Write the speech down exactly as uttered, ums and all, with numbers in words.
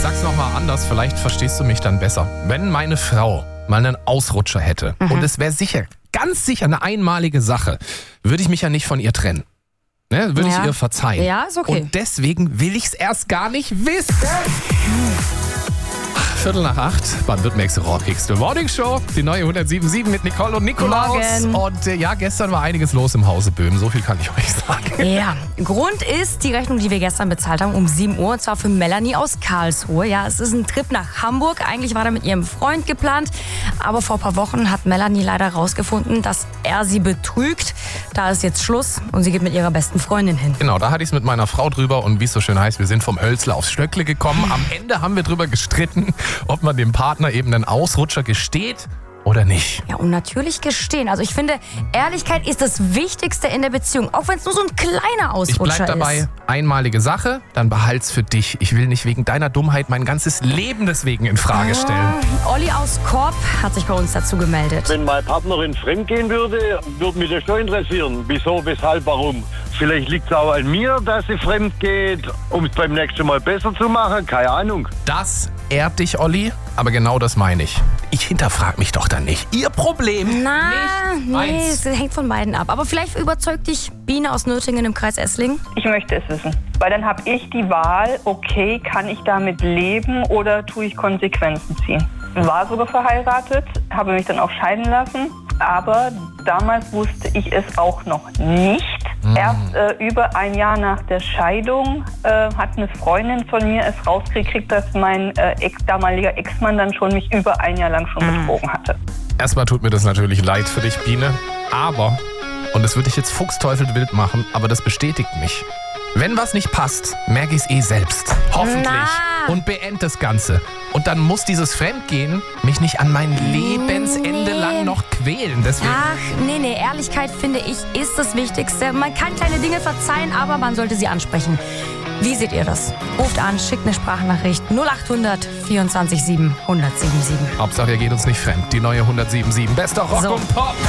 sag's nochmal anders, vielleicht verstehst du mich dann besser. Wenn meine Frau mal einen Ausrutscher hätte mhm. und es wäre sicher, ganz sicher eine einmalige Sache, würde ich mich ja nicht von ihr trennen. Ne, würde ja. ich ihr verzeihen. Ja, ist okay. Und deswegen will ich's erst gar nicht wissen. Viertel nach acht, Baden-Württembergs rockhigste Morning Show. Die neue hundertsieben mit Nicole und Nikolaus. Morgen. Und äh, ja, gestern war einiges los im Hause Böhm. So viel kann ich euch sagen. Ja, Grund ist die Rechnung, die wir gestern bezahlt haben, um sieben Uhr. Und zwar für Melanie aus Karlsruhe. Ja, es ist ein Trip nach Hamburg. Eigentlich war er mit ihrem Freund geplant. Aber vor ein paar Wochen hat Melanie leider rausgefunden, dass er sie betrügt. Da ist jetzt Schluss und sie geht mit ihrer besten Freundin hin. Genau, da hatte ich es mit meiner Frau drüber. Und wie es so schön heißt, wir sind vom Hölzle aufs Stöckle gekommen. Am Ende haben wir drüber gestritten, ob man dem Partner eben einen Ausrutscher gesteht oder nicht. Ja, und natürlich gestehen. Also ich finde, Ehrlichkeit ist das Wichtigste in der Beziehung. Auch wenn es nur so ein kleiner Ausrutscher ist. Ich bleib dabei, ist. einmalige Sache, dann behalt's für dich. Ich will nicht wegen deiner Dummheit mein ganzes Leben deswegen in Frage stellen. Ah, Olli aus Korb hat sich bei uns dazu gemeldet. Wenn meine Partnerin fremdgehen würde, würde mich das schon interessieren. Wieso, weshalb, warum? Vielleicht liegt es auch an mir, dass sie fremd geht, um es beim nächsten Mal besser zu machen. Keine Ahnung. Das ehrt dich, Olli, aber genau das meine ich. Ich hinterfrag mich doch dann nicht. Ihr Problem, Na, nicht nee, meins. es hängt von beiden ab. Aber vielleicht überzeugt dich Biene aus Nürtingen im Kreis Esslingen? Ich möchte es wissen. Weil dann habe ich die Wahl, okay, kann ich damit leben oder tue ich Konsequenzen ziehen? War sogar verheiratet, habe mich dann auch scheiden lassen. Aber damals wusste ich es auch noch nicht. Mm. Erst äh, über ein Jahr nach der Scheidung äh, hat eine Freundin von mir es rausgekriegt, dass mein äh, ex, damaliger Ex-Mann dann schon mich über ein Jahr lang schon mm. betrogen hatte. Erstmal tut mir das natürlich leid für dich, Biene. Aber, und das würde ich jetzt fuchsteufelswild machen, aber das bestätigt mich. Wenn was nicht passt, merke ich es eh selbst. Hoffentlich. Na. Und beende das Ganze. Und dann muss dieses Fremdgehen mich nicht an mein Lebensende Nee. lang noch quälen. Deswegen. Ach, nee, nee, Ehrlichkeit, finde ich, ist das Wichtigste. Man kann kleine Dinge verzeihen, aber man sollte sie ansprechen. Wie seht ihr das? Ruft an, schickt eine Sprachnachricht null acht hundert vierundzwanzig sieben hundertsieben sieben. Hauptsache, ihr geht uns nicht fremd. Die neue hundertsieben sieben. Bester Rock So. und Pop.